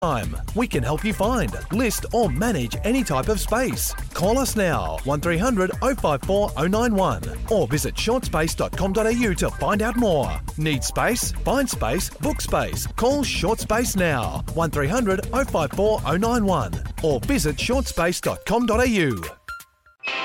We can help you find, list or manage any type of space. Call us now, 1300 054 091 or visit shortspace.com.au to find out more. Need space? Find space, book space. Call Short Space now, 1300 054 091 or visit shortspace.com.au.